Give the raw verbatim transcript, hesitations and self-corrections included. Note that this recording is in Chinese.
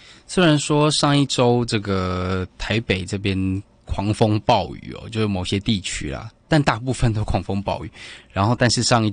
虽然说上一周这个台北这边狂风暴雨哦，就是某些地区啦，但大部分都狂风暴雨。然后，但是上一